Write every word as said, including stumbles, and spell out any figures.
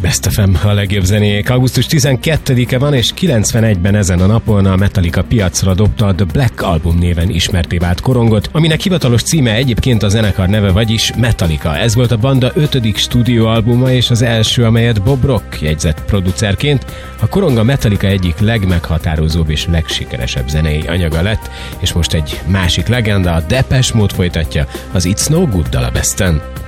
Best ef em, a legjobb zenék. augusztus tizenkettedike van, és kilencvenegyben ezen a napon a Metallica piacra dobta a The Black album néven ismerté vált korongot, aminek hivatalos címe egyébként a zenekar neve, vagyis Metallica. Ez volt a banda ötödik stúdióalbuma, és az első, amelyet Bob Rock jegyzett producerként. A korong a Metallica egyik legmeghatározóbb és legsikeresebb zenei anyaga lett, és most egy másik legenda, a Depeche Mode folytatja az It's No Good dal a Besten.